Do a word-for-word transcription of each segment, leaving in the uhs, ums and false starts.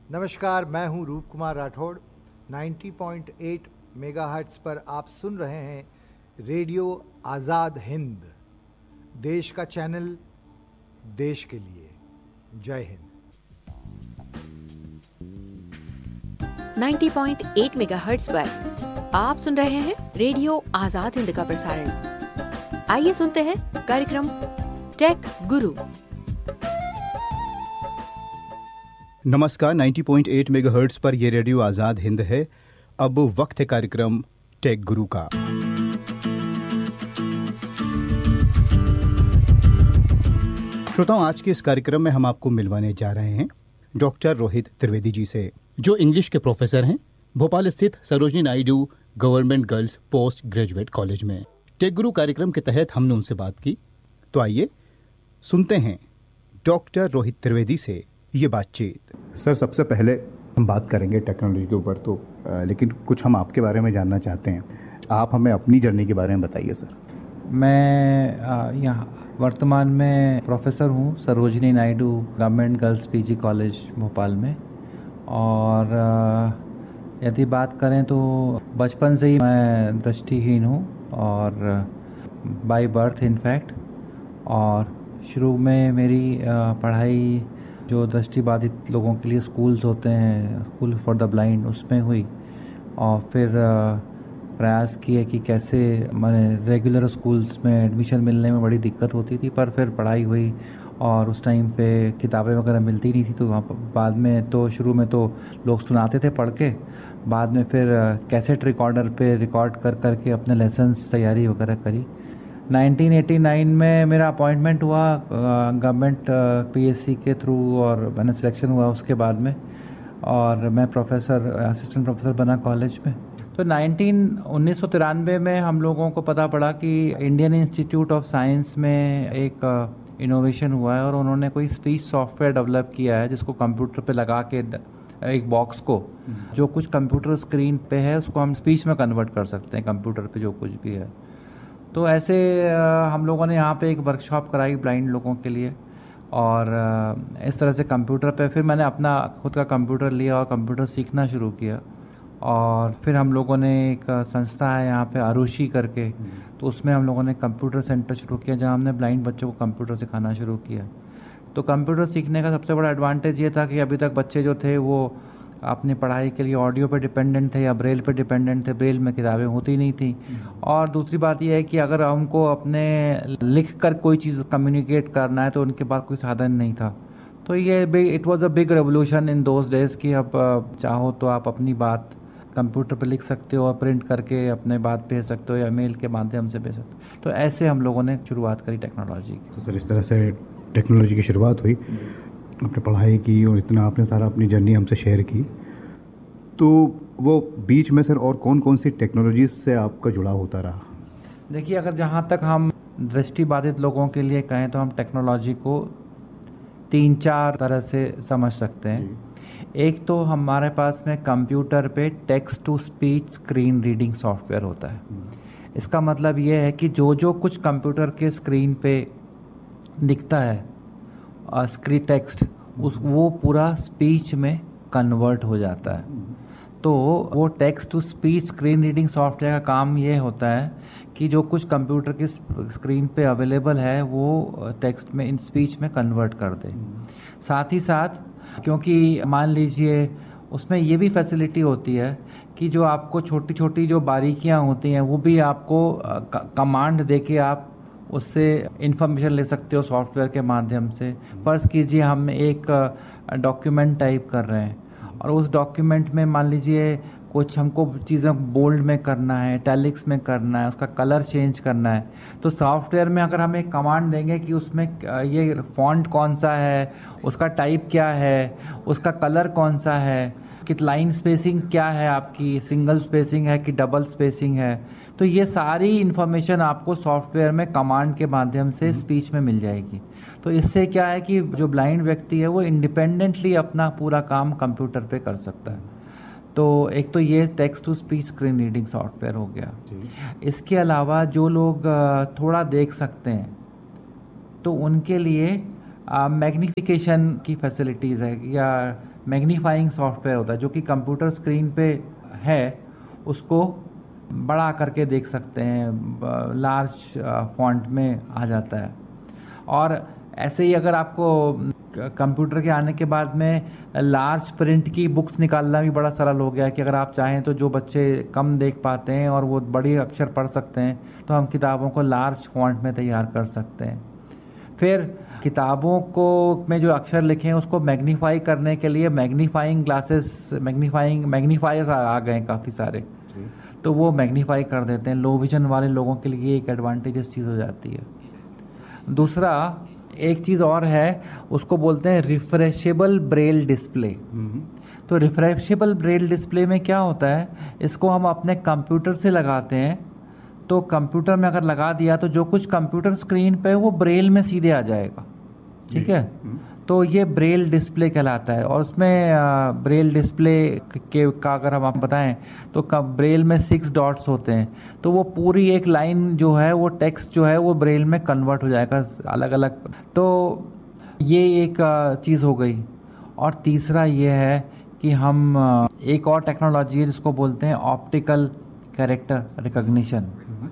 नमस्कार, मैं हूं रूप कुमार राठौड़। नब्बे पॉइंट आठ मेगाहर्ट्ज़ पर आप सुन रहे हैं रेडियो आज़ाद हिंद, देश का चैनल, देश के लिए। जय हिंद। नब्बे पॉइंट आठ मेगाहर्ट्ज़ पर आप सुन रहे हैं रेडियो आज़ाद हिंद का प्रसारण। आइए सुनते हैं कार्यक्रम टेक गुरु। नमस्कार, नब्बे पॉइंट आठ मेगाहर्ट्ज़ पर यह रेडियो आज़ाद हिंद है। अब वक्त है कार्यक्रम टेक गुरु का। श्रोताओं, आज के इस कार्यक्रम में हम आपको मिलवाने जा रहे हैं डॉक्टर रोहित त्रिवेदी जी से, जो इंग्लिश के प्रोफेसर हैं भोपाल स्थित Sarojini Naidu government girls post graduate college में। टेक गुरु कार्यक्रम के तहत हमने उनसे बात की, तो आइए सुनते हैं डॉक्टर रोहित त्रिवेदी से ये बातचीत। सर, सबसे पहले हम बात करेंगे टेक्नोलॉजी के ऊपर, तो आ, लेकिन कुछ हम आपके बारे में जानना चाहते हैं। आप हमें अपनी जर्नी के बारे में बताइए सर। मैं यहाँ वर्तमान में प्रोफेसर हूँ Sarojini Naidu government girls PG college Bhopal में। और यदि बात करें तो बचपन से ही मैं दृष्टिहीन हूँ और बाय बर्थ इनफैक्ट। और शुरू में मेरी पढ़ाई जो दृष्टिबाधित लोगों के लिए स्कूल्स होते हैं, स्कूल फॉर द ब्लाइंड, उसमें हुई। और फिर प्रयास किए कि कैसे मैंने रेगुलर स्कूल्स में एडमिशन मिलने में बड़ी दिक्कत होती थी, पर फिर पढ़ाई हुई और उस टाइम पे किताबें वगैरह मिलती नहीं थी। तो वहाँ बाद में तो शुरू में तो लोग सुनाते थे पढ़ के, बाद में फिर कैसेट रिकॉर्डर पे रिकॉर्ड कर कर के अपने लेसन्स तैयारी वगैरह करी। नाइनटीन एटी नाइन में मेरा अपॉइंटमेंट हुआ गवर्नमेंट पीएससी के थ्रू और मैंने सिलेक्शन हुआ उसके बाद में, और मैं प्रोफेसर असिस्टेंट प्रोफेसर बना कॉलेज में। तो नाइनटीन उन्नीस सौ तिरानवे में हम लोगों को पता पड़ा कि इंडियन इंस्टीट्यूट ऑफ साइंस में एक इनोवेशन हुआ है और उन्होंने कोई स्पीच सॉफ्टवेयर डेवलप किया है जिसको कंप्यूटर पे लगा के एक बॉक्स को, जो कुछ कंप्यूटर स्क्रीन पे है उसको हम स्पीच में कन्वर्ट कर सकते हैं, कंप्यूटर पे जो कुछ भी है। तो ऐसे हम लोगों ने यहाँ पे एक वर्कशॉप कराई ब्लाइंड लोगों के लिए, और इस तरह से कंप्यूटर पे फिर मैंने अपना खुद का कंप्यूटर लिया और कंप्यूटर सीखना शुरू किया। और फिर हम लोगों ने एक संस्था है यहाँ पे आरुषि करके, तो उसमें हम लोगों ने कंप्यूटर सेंटर शुरू किया जहाँ हमने ब्लाइंड बच्चों को कंप्यूटर सिखाना शुरू किया। तो कंप्यूटर सीखने का सबसे बड़ा एडवांटेज ये था कि अभी तक बच्चे जो थे वो अपनी पढ़ाई के लिए ऑडियो पे डिपेंडेंट थे या ब्रेल पे डिपेंडेंट थे, ब्रेल में किताबें होती नहीं थी। और दूसरी बात यह है कि अगर उनको अपने लिख कर कोई चीज़ कम्युनिकेट करना है तो उनके पास कोई साधन नहीं था। तो ये it was a big revolution in those days कि अब चाहो तो आप अपनी बात कंप्यूटर पर लिख सकते हो और प्रिंट करके अपने बात भेज सकते हो या मेल के माध्यम से भेज सकते हो। तो ऐसे हम लोगों ने शुरुआत करी टेक्नोलॉजी की। तो सर, इस तरह से टेक्नोलॉजी की शुरुआत हुई, आपने पढ़ाई की और इतना आपने सारा अपनी जर्नी हमसे शेयर की। तो वो बीच में सर और कौन कौन सी टेक्नोलॉजीज से आपका जुड़ाव होता रहा? देखिए, अगर जहाँ तक हम दृष्टिबाधित लोगों के लिए कहें तो हम टेक्नोलॉजी को तीन चार तरह से समझ सकते हैं। एक तो हमारे पास में कंप्यूटर पे text to speech screen reading software होता है। इसका मतलब ये है कि जो जो कुछ कंप्यूटर के स्क्रीन पे दिखता है स्क्रीन टेक्स्ट, उस वो पूरा स्पीच में कन्वर्ट हो जाता है। तो वो text to speech screen reading software का काम ये होता है कि जो कुछ कंप्यूटर की स्क्रीन पे अवेलेबल है वो टेक्स्ट में इन स्पीच में कन्वर्ट कर दे। साथ ही साथ क्योंकि मान लीजिए उसमें ये भी फैसिलिटी होती है कि जो आपको छोटी छोटी जो बारीकियां होती हैं वो भी आपको कमांड दे के आप उससे इंफॉर्मेशन ले सकते हो सॉफ्टवेयर के माध्यम से। फर्ज कीजिए हम एक डॉक्यूमेंट टाइप कर रहे हैं और उस डॉक्यूमेंट में मान लीजिए कुछ हमको चीज़ें बोल्ड में करना है, इटैलिक्स में करना है, उसका कलर चेंज करना है, तो सॉफ्टवेयर में अगर हम एक कमांड देंगे कि उसमें ये फॉन्ट कौन सा है, उसका टाइप क्या है, उसका कलर कौन सा है, कि लाइन स्पेसिंग क्या है आपकी, सिंगल स्पेसिंग है कि डबल स्पेसिंग है, तो ये सारी इन्फॉर्मेशन आपको सॉफ्टवेयर में कमांड के माध्यम से स्पीच में मिल जाएगी। तो इससे क्या है कि जो ब्लाइंड व्यक्ति है वो इंडिपेंडेंटली अपना पूरा काम कंप्यूटर पे कर सकता है। तो एक तो ये text to speech screen reading software हो गया। इसके अलावा जो लोग थोड़ा देख सकते हैं तो उनके लिए मैग्नीफिकेशन की फैसिलिटीज़ है, या मैग्नीफाइंग सॉफ्टवेयर होता है जो कि कंप्यूटर स्क्रीन पे है, उसको बड़ा करके देख सकते हैं, लार्ज फॉन्ट में आ जाता है। और ऐसे ही अगर आपको कंप्यूटर के आने के बाद में लार्ज प्रिंट की बुक्स निकालना भी बड़ा सरल हो गया है कि अगर आप चाहें तो जो बच्चे कम देख पाते हैं और वो बड़ी अक्षर पढ़ सकते हैं तो हम किताबों को लार्ज फॉन्ट में तैयार कर सकते हैं। फिर किताबों को में जो अक्षर लिखे हैं उसको मैग्नीफाई करने के लिए मैग्नीफाइंग ग्लासेस, मैग्नीफाइंग मैग्नीफायर्स आ गए हैं काफ़ी सारे, तो वो मैग्नीफाई कर देते हैं। लो विजन वाले लोगों के लिए एक एडवांटेजेस चीज़ हो जाती है। दूसरा एक चीज़ और है, उसको बोलते हैं रिफ्रेशेबल ब्रेल डिस्प्ले। तो रिफ्रेशेबल ब्रेल डिस्प्ले में क्या होता है, इसको हम अपने कंप्यूटर से लगाते हैं, तो कंप्यूटर में अगर लगा दिया तो जो कुछ कंप्यूटर स्क्रीन पे वो ब्रेल में सीधे आ जाएगा, ठीक है। तो ये ब्रेल डिस्प्ले कहलाता है। और उसमें ब्रेल डिस्प्ले के का अगर हम आप बताएं तो ब्रेल में सिक्स डॉट्स होते हैं, तो वो पूरी एक लाइन जो है वो टेक्स्ट जो है वो ब्रेल में कन्वर्ट हो जाएगा अलग अलग। तो ये एक चीज़ हो गई। और तीसरा ये है कि हम एक और टेक्नोलॉजी है जिसको बोलते हैं ऑप्टिकल कैरेक्टर रिकॉग्निशन।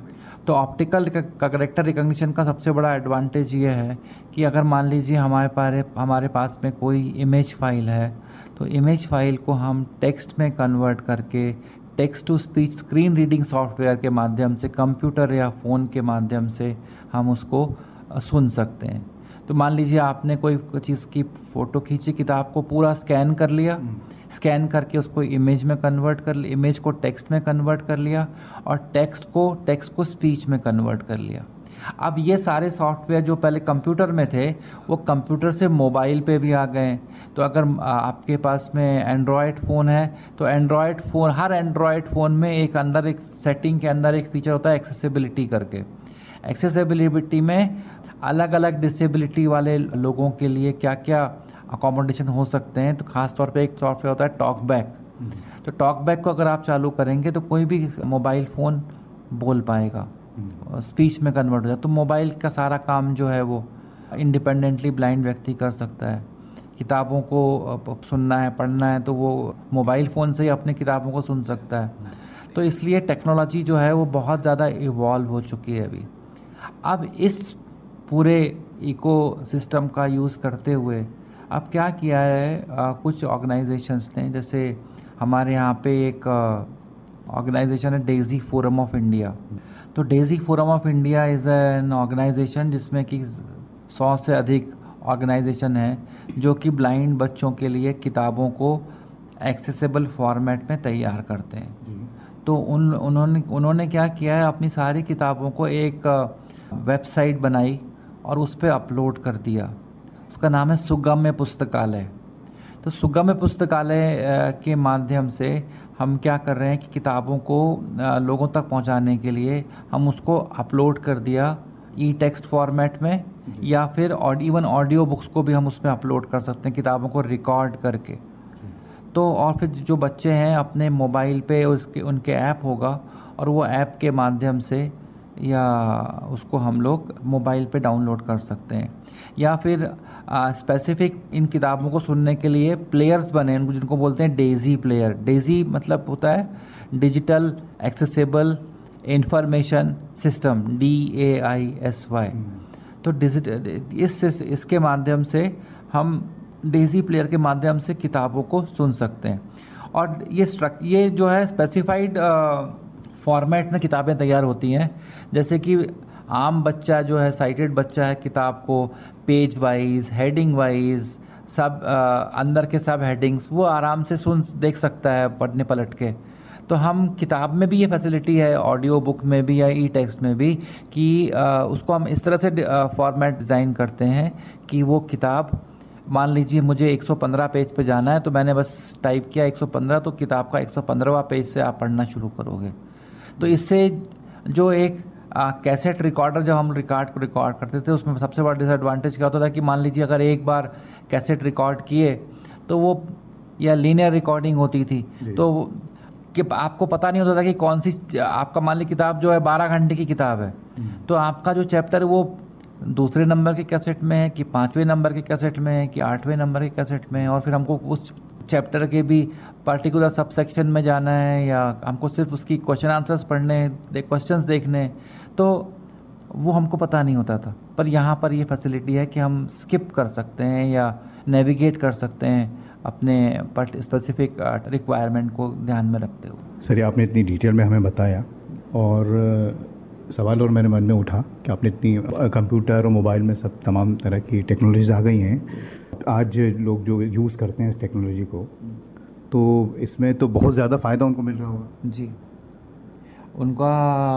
तो ऑप्टिकल कैरेक्टर रिकॉग्निशन का सबसे बड़ा एडवांटेज ये है कि अगर मान लीजिए हमारे पास हमारे पास में कोई इमेज फाइल है, तो इमेज फाइल को हम टेक्स्ट में कन्वर्ट करके text to speech screen reading software के माध्यम से, कंप्यूटर या फ़ोन के माध्यम से हम उसको सुन सकते हैं। तो मान लीजिए आपने कोई चीज़ की फ़ोटो खींची, किताब को पूरा स्कैन कर लिया, स्कैन करके उसको इमेज में कन्वर्ट कर लिया, इमेज को टेक्स्ट में कन्वर्ट कर लिया और टेक्स्ट को टेक्स्ट को स्पीच में कन्वर्ट कर लिया। अब ये सारे सॉफ्टवेयर जो पहले कंप्यूटर में थे वो कंप्यूटर से मोबाइल पे भी आ गए। तो अगर आपके पास में एंड्रॉयड फ़ोन है तो एंड्रॉयड फ़ोन, हर एंड्रॉयड फ़ोन में एक अंदर एक सेटिंग के अंदर एक फीचर होता है एक्सेसिबिलिटी करके। एक्सेसिबिलिटी में अलग अलग डिसेबिलिटी वाले लोगों के लिए क्या क्या अकोमोडेशन हो सकते हैं। तो ख़ास तौर पे एक सॉफ्टवेयर होता है टॉक बैक। तो टॉक बैक को अगर आप चालू करेंगे तो कोई भी मोबाइल फ़ोन बोल पाएगा, स्पीच में कन्वर्ट हो जाए। तो मोबाइल का सारा काम जो है वो इंडिपेंडेंटली ब्लाइंड व्यक्ति कर सकता है। किताबों को सुनना है, पढ़ना है, तो वो मोबाइल फ़ोन से ही अपनी किताबों को सुन सकता है। तो इसलिए टेक्नोलॉजी जो है वो बहुत ज़्यादा इवॉल्व हो चुकी है अभी। अब इस पूरे इकोसिस्टम का यूज़ करते हुए अब क्या किया है, आ, कुछ ऑर्गेनाइजेशंस ने, जैसे हमारे यहाँ पे एक ऑर्गेनाइजेशन है डेजी फोरम ऑफ इंडिया। तो Daisy forum of India is an organisation जिसमें कि सौ से अधिक ऑर्गेनाइजेशन है जो कि ब्लाइंड बच्चों के लिए किताबों को एक्सेसिबल फॉर्मेट में तैयार करते हैं। तो उन उन्होंने उन्होंने क्या किया है, अपनी सारी किताबों को एक वेबसाइट बनाई और उस पर अपलोड कर दिया। उसका नाम है सुगम्य पुस्तकालय। तो सुगम्य पुस्तकालय के माध्यम से हम क्या कर रहे हैं कि किताबों को लोगों तक पहुंचाने के लिए हम उसको अपलोड कर दिया ई टेक्स्ट फॉर्मेट में, या फिर इवन ऑडियो बुक्स को भी हम उसमें अपलोड कर सकते हैं किताबों को रिकॉर्ड करके। तो और फिर जो बच्चे हैं अपने मोबाइल पे उसके उनके ऐप होगा और वो ऐप के माध्यम से या उसको हम लोग मोबाइल पे डाउनलोड कर सकते हैं। या फिर स्पेसिफिक इन किताबों को सुनने के लिए प्लेयर्स बने हैं जिनको बोलते हैं डेजी प्लेयर। डेजी मतलब होता है digital accessible information system, D A I S Y. तो डिजिटल इस इसके माध्यम से हम डेजी प्लेयर के माध्यम से किताबों को सुन सकते हैं। और ये स्ट्रक् ये जो है स्पेसिफाइड फॉर्मेट में किताबें तैयार होती हैं। जैसे कि आम बच्चा जो है, साइटेड बच्चा है, किताब को पेज वाइज, हेडिंग वाइज, सब आ, अंदर के सब हेडिंग्स वो आराम से सुन देख सकता है पढ़ने पलट के। तो हम किताब में भी ये फैसिलिटी है, ऑडियो बुक में भी या ई टेक्स्ट में भी, कि आ, उसको हम इस तरह से फॉर्मेट डिज़ाइन करते हैं कि वो किताब, मान लीजिए मुझे एक सौ पंद्रह पेज पे जाना है तो मैंने बस टाइप किया एक सौ पंद्रह, तो किताब का एक सौ पंद्रहवां पेज से आप पढ़ना शुरू करोगे। तो इससे जो एक आ, कैसेट रिकॉर्डर जब हम रिकॉर्ड को रिकॉर्ड करते थे उसमें सबसे बड़ा डिसएडवांटेज क्या होता था कि मान लीजिए अगर एक बार कैसेट रिकॉर्ड किए तो वो, या लीनियर रिकॉर्डिंग होती थी तो कि आपको पता नहीं होता था कि कौन सी, आपका मान लीजिए किताब जो है बारह घंटे की किताब है तो आपका जो चैप्टर है वो दूसरे नंबर के कैसेट में है कि पाँचवें नंबर के कैसेट में है कि आठवें नंबर के कैसेट में है, और फिर हमको उस चैप्टर के भी पर्टिकुलर सब सेक्शन में जाना है या हमको सिर्फ उसकी क्वेश्चन आंसर्स पढ़ने, क्वेश्चंस देखने, तो वो हमको पता नहीं होता था। पर यहाँ पर ये फैसिलिटी है कि हम स्किप कर सकते हैं या नेविगेट कर सकते हैं अपने स्पेसिफिक रिक्वायरमेंट को ध्यान में रखते हुए। सर, आपने इतनी डिटेल में हमें बताया, और सवाल और मेरे मन में उठा कि आपने इतनी कंप्यूटर और मोबाइल में सब तमाम तरह की टेक्नोलॉजीज आ गई हैं, आज लोग जो यूज़ करते हैं इस टेक्नोलॉजी को, तो इसमें तो बहुत ज़्यादा फ़ायदा उनको मिल रहा होगा। जी, उनका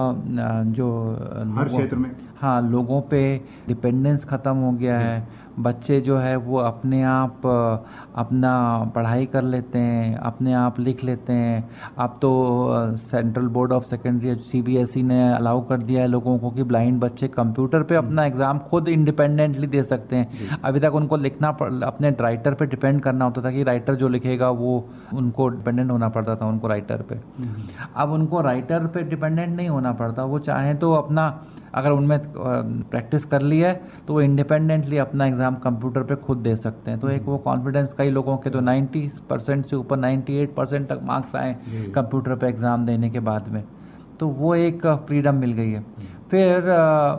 जो हर क्षेत्र में, हाँ, लोगों पे डिपेंडेंस ख़त्म हो गया है। बच्चे जो है वो अपने आप अपना पढ़ाई कर लेते हैं, अपने आप लिख लेते हैं। अब तो central board of secondary C B S E ने अलाउ कर दिया है लोगों को कि ब्लाइंड बच्चे कंप्यूटर पे अपना एग्ज़ाम खुद इंडिपेंडेंटली दे सकते हैं। अभी तक उनको लिखना अपने राइटर पे डिपेंड करना होता था कि राइटर जो लिखेगा वो उनको डिपेंडेंट होना पड़ता था, उनको राइटर पे। अब उनको राइटर पे डिपेंडेंट नहीं होना पड़ता, वो चाहें तो अपना, अगर उनमें प्रैक्टिस कर ली है तो वो इंडिपेंडेंटली अपना एग्ज़ाम कंप्यूटर पे खुद दे सकते हैं। तो एक वो कॉन्फिडेंस, कई लोगों के तो नब्बे परसेंट से ऊपर अट्ठानवे परसेंट तक मार्क्स आए कंप्यूटर पे एग्ज़ाम देने के बाद में, तो वो एक फ्रीडम मिल गई है। फिर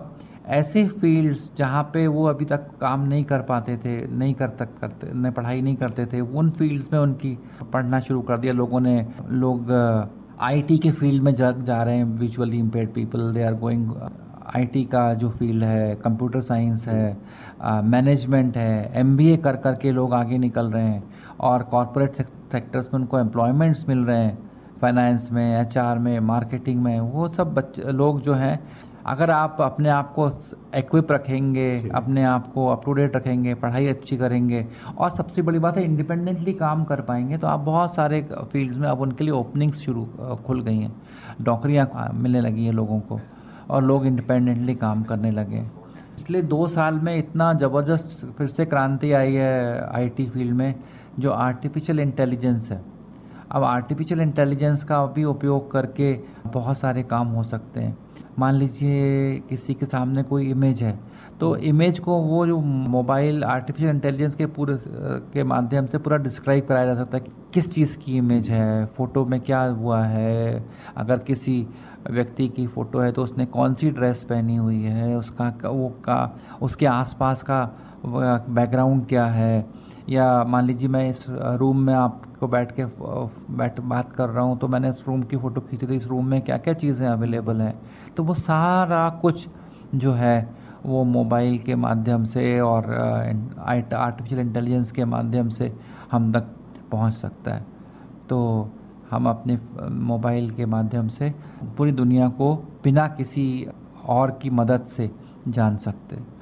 ऐसे फील्ड्स जहाँ पे वो अभी तक काम नहीं कर पाते थे, नहीं कर तक करते नहीं पढ़ाई नहीं करते थे, उन फील्ड्स में उनकी पढ़ना शुरू कर दिया लोगों ने। लोग आईटी के फील्ड में जा जा रहे हैं, visually impaired people, they are going IT का जो फील्ड है, कंप्यूटर साइंस है, मैनेजमेंट है, एमबीए कर कर के लोग आगे निकल रहे हैं, और कॉरपोरेट सेक्टर्स में उनको एम्प्लॉयमेंट्स मिल रहे हैं, फाइनेंस में, एचआर में, मार्केटिंग में। वो सब बच्चे लोग जो हैं, अगर आप अपने आप को एक्विप रखेंगे, अपने आप को अप टू डेट रखेंगे, पढ़ाई अच्छी करेंगे, और सबसे बड़ी बात है इंडिपेंडेंटली काम कर पाएंगे, तो आप बहुत सारे फील्ड्स में अब उनके लिए ओपनिंग्स शुरू खुल गई हैं, नौकरियाँ मिलने लगी हैं लोगों को, और लोग इंडिपेंडेंटली काम करने लगे। पिछले दो साल में इतना ज़बरदस्त फिर से क्रांति आई है आईटी फील्ड में, जो आर्टिफिशियल इंटेलिजेंस है। अब आर्टिफिशियल इंटेलिजेंस का भी उपयोग करके बहुत सारे काम हो सकते हैं। मान लीजिए किसी के सामने कोई इमेज है, तो इमेज को वो जो मोबाइल आर्टिफिशियल इंटेलिजेंस के पूरे के माध्यम से पूरा डिस्क्राइब कराया जा सकता है कि किस चीज़ की इमेज है, फ़ोटो में क्या हुआ है। अगर किसी व्यक्ति की फ़ोटो है तो उसने कौन सी ड्रेस पहनी हुई है, उसका वो का उसके आसपास का बैकग्राउंड क्या है, या मान लीजिए मैं इस रूम में आपको बैठ के बैठ बात कर रहा हूँ, तो मैंने इस रूम की फ़ोटो खींची, तो इस रूम में क्या क्या चीज़ें अवेलेबल हैं। तो वो सारा कुछ जो है वो मोबाइल के माध्यम से और आर्टिफिशियल इंटेलिजेंस के माध्यम से हम तक पहुंच सकता है। तो हम अपने मोबाइल के माध्यम से पूरी दुनिया को बिना किसी और की मदद से जान सकते हैं।